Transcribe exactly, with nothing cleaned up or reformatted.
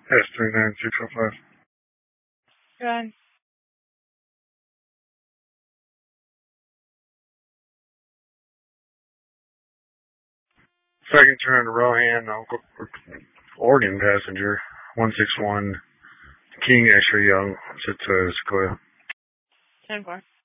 S three nine six oh five. Go ahead. Second turn to Rohan, Oregon passenger, one six one, King X-ray Young, to Sequoia. ten four.